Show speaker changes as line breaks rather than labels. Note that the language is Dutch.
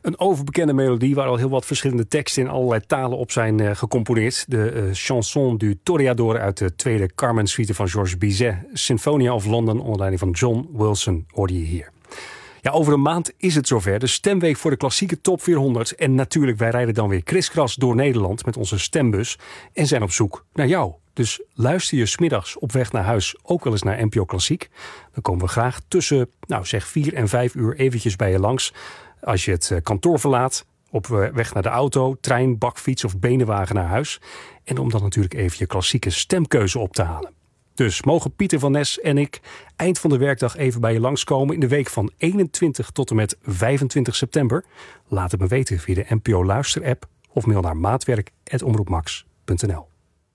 Een overbekende melodie waar al heel wat verschillende teksten in allerlei talen op zijn gecomponeerd. De Chanson du Toreador uit de tweede Carmen-suite van Georges Bizet. Sinfonia of London onder leiding van John Wilson hoorde je hier. Ja, over een maand is het zover. De stemweek voor de klassieke top 400. En natuurlijk, wij rijden dan weer kriskras door Nederland met onze stembus. En zijn op zoek naar jou. Dus luister je 's middags op weg naar huis ook wel eens naar NPO Klassiek. Dan komen we graag tussen, 4 en 5 uur eventjes bij je langs. Als je het kantoor verlaat, op weg naar de auto, trein, bakfiets of benenwagen naar huis. En om dan natuurlijk even je klassieke stemkeuze op te halen. Dus mogen Pieter van Nes en ik eind van de werkdag even bij je langskomen in de week van 21 tot en met 25 september. Laat het me weten via de NPO Luister-app of mail naar maatwerk@omroepmax.nl.